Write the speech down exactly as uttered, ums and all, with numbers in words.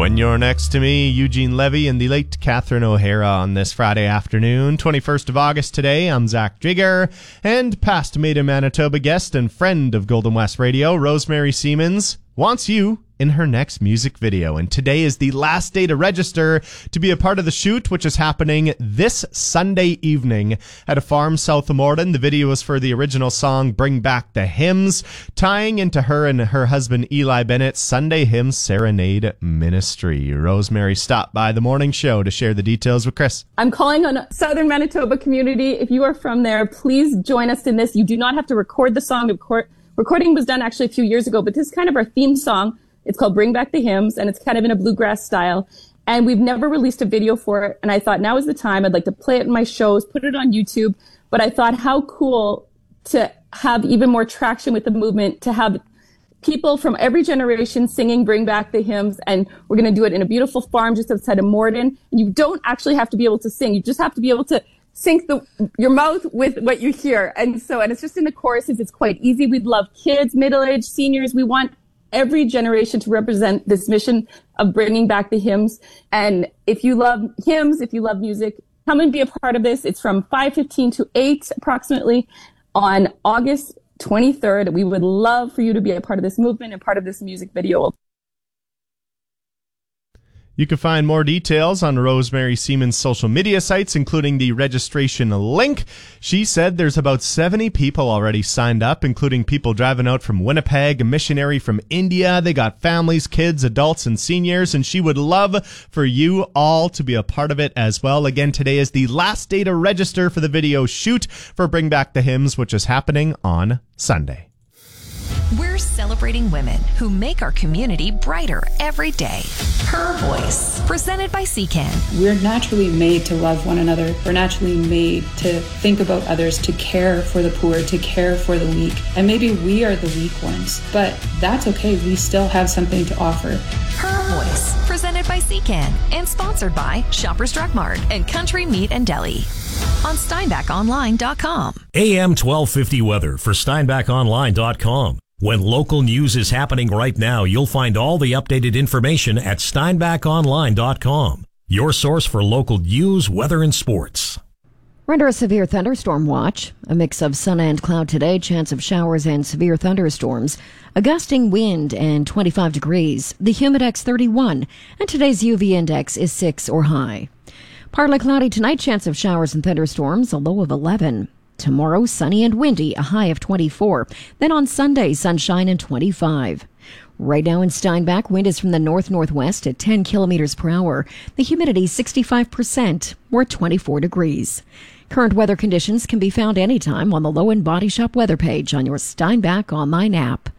When You're Next to Me, Eugene Levy and the late Catherine O'Hara on this Friday afternoon, twenty-first of August today. I'm Zach Jigger, and past Made in Manitoba guest and friend of Golden West Radio, Rosemary Siemens, wants you in her next music video. And today is the last day to register to be a part of the shoot, which is happening this Sunday evening at a farm south of Morden. The video is for the original song Bring Back the Hymns, tying into her and her husband Eli Bennett's Sunday Hymn Serenade Ministry. Rosemary stopped by the morning show to share the details with Chris. I'm calling on Southern Manitoba community. If you are from there, please join us in this. You do not have to record the song. Record- recording was done actually a few years ago, but this is kind of our theme song. It's called Bring Back the Hymns, and it's kind of in a bluegrass style. And we've never released a video for it. And I thought now is the time. I'd like to play it in my shows, put it on YouTube. But I thought how cool to have even more traction with the movement, to have people from every generation singing Bring Back the Hymns. And we're going to do it in a beautiful farm just outside of Morden. You don't actually have to be able to sing. You just have to be able to sync the, your mouth with what you hear. And so, and it's just in the choruses. It's quite easy. We'd love kids, middle-aged, seniors. We want every generation to represent this mission of bringing back the hymns. And if you love hymns, if you love music, come and be a part of this. It's from five fifteen to eight approximately on August twenty-third. We would love for you to be a part of this movement and part of this music video. You can find more details on Rosemary Siemens' social media sites, including the registration link. She said there's about seventy people already signed up, including people driving out from Winnipeg, a missionary from India. They got families, kids, adults, and seniors, and she would love for you all to be a part of it as well. Again, today is the last day to register for the video shoot for Bring Back the Hymns, which is happening on Sunday. We're celebrating women who make our community brighter every day. Her Voice, presented by C C A N. We're naturally made to love one another. We're naturally made to think about others, to care for the poor, to care for the weak. And maybe we are the weak ones, but that's okay. We still have something to offer. Her Voice, presented by C C A N and sponsored by Shoppers Drug Mart and Country Meat and Deli. On Steinbach Online dot com. A M twelve fifty weather for Steinbach Online dot com. When local news is happening right now, you'll find all the updated information at Steinbach Online dot com. Your source for local news, weather, and sports. We're under a severe thunderstorm watch. A mix of sun and cloud today, chance of showers and severe thunderstorms. A gusting wind and twenty-five degrees. The humidex thirty-one. And today's U V index is six or high. Partly cloudy tonight, chance of showers and thunderstorms, a low of eleven. Tomorrow, sunny and windy, a high of twenty-four. Then on Sunday, sunshine and twenty-five. Right now in Steinbach, wind is from the north-northwest at ten kilometers per hour. The humidity sixty-five percent. We're at twenty-four degrees. Current weather conditions can be found anytime on the Low and Body Shop weather page on your Steinbach online app.